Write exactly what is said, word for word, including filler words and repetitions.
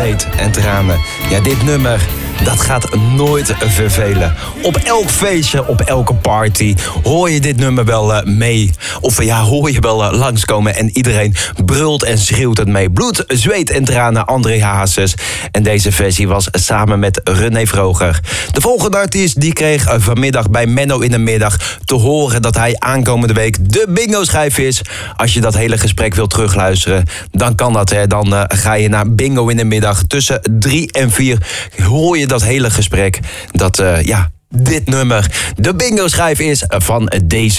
zweet en tranen. Ja, dit nummer, dat gaat nooit vervelen. Op elk feestje, op elke party hoor je dit nummer wel uh, mee. Of ja, hoor je wel uh, langskomen en iedereen brult en schreeuwt het mee. Bloed, zweet en tranen, André Hazes. En deze versie was samen met René Vroger. De volgende artiest die kreeg uh, vanmiddag bij Menno in de middag te horen dat hij aankomende week de bingo-schijf is. Als je dat hele gesprek wilt terugluisteren, dan kan dat. Hè. Dan uh, ga je naar Bingo in de middag. Tussen drie en vier hoor je dat hele gesprek. Dat, uh, ja, dit nummer de bingo-schijf is van deze